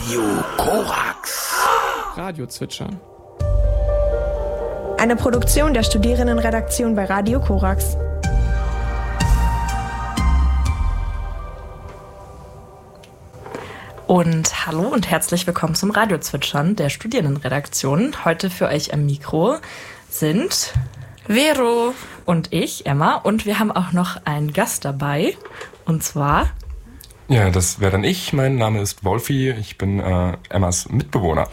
Radio Korax. Radio zwitschern. Eine Produktion der Studierendenredaktion bei Radio Korax. Und hallo und herzlich willkommen zum Radiozwitschern der Studierendenredaktion. Heute für euch am Mikro sind Vero und ich, Emma. Und wir haben auch noch einen Gast dabei. Und zwar... Ja, das wäre dann ich. Mein Name ist Wolfi. Ich bin Emmas Mitbewohner.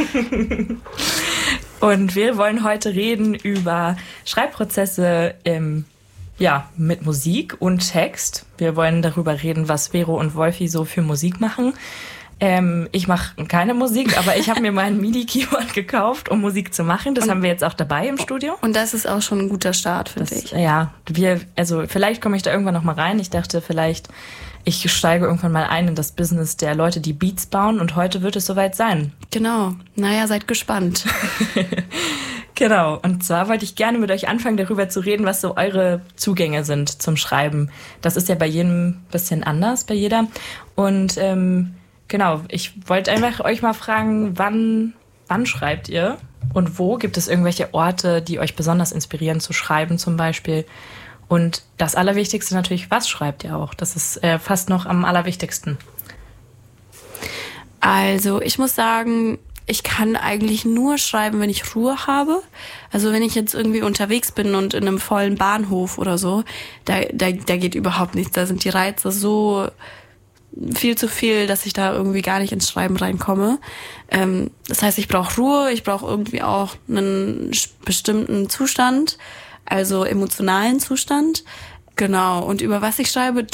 Und wir wollen heute reden über Schreibprozesse mit Musik und Text. Wir wollen darüber reden, was Vero und Wolfi so für Musik machen. Ich mache keine Musik, aber ich habe mir mal ein MIDI-Keyboard gekauft, um Musik zu machen. Das haben wir jetzt auch dabei im Studio. Und das ist auch schon ein guter Start, finde ich. Ja, vielleicht komme ich da irgendwann noch mal rein. Ich dachte, ich steige irgendwann mal ein in das Business der Leute, die Beats bauen. Und heute wird es soweit sein. Genau. Naja, seid gespannt. Genau. Und zwar wollte ich gerne mit euch anfangen, darüber zu reden, was so eure Zugänge sind zum Schreiben. Das ist ja bei jedem ein bisschen anders, bei jeder. Und genau, ich wollte einfach euch mal fragen, wann schreibt ihr und wo? Gibt es irgendwelche Orte, die euch besonders inspirieren zu schreiben zum Beispiel? Und das Allerwichtigste natürlich, was schreibt ihr auch? Das ist fast noch am allerwichtigsten. Also ich muss sagen, ich kann eigentlich nur schreiben, wenn ich Ruhe habe. Also wenn ich jetzt irgendwie unterwegs bin und in einem vollen Bahnhof oder so, da geht überhaupt nichts. Da sind die Reize so viel zu viel, dass ich da irgendwie gar nicht ins Schreiben reinkomme. Das heißt, ich brauche Ruhe, ich brauche irgendwie auch einen bestimmten Zustand, also emotionalen Zustand. Genau. Und über was ich schreibe,